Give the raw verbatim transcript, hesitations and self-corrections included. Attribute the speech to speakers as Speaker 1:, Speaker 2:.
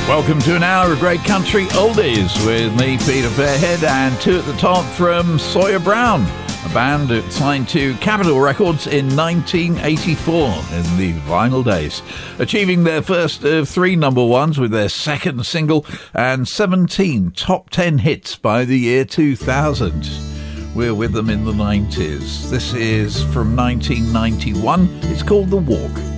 Speaker 1: Welcome to an hour of great country oldies with me, Peter Fairhead, and two at the top from Sawyer Brown, a band that signed to Capitol Records in nineteen eighty-four in the vinyl days, achieving their first of three number ones with their second single and seventeen top ten hits by the year two thousand. We're with them in the nineties. This is from nineteen ninety-one. It's called The Walk.